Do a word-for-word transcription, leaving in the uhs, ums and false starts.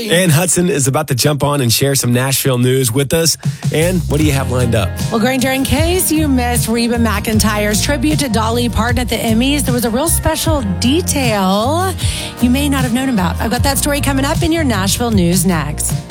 Ann Hudson is about to jump on and share some Nashville news with us. Ann, what do you have lined up? Well, Granger, in case you missed Reba McEntire's tribute to Dolly Parton at the Emmys, there was a real special detail you may not have known about. I've got that story coming up in your Nashville news next.